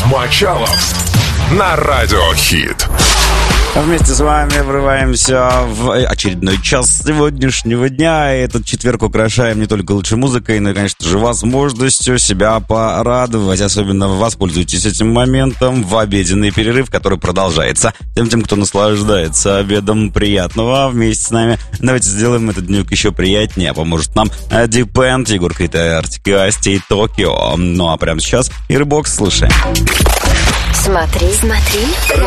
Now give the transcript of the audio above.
Мочалов на Радиохит. Вместе с вами врываемся в очередной час сегодняшнего дня. И этот четверг украшаем не только лучшей музыкой, но и, конечно же, возможностью себя порадовать. Особенно воспользуйтесь этим моментом в обеденный перерыв, который продолжается. Тем, кто наслаждается обедом, приятного вместе с нами. Давайте сделаем этот денек еще приятнее. Поможет нам Depend, Егор Крид, Артик и Асти, Токио. Ну а прямо сейчас Earbox слушаем. Смотри.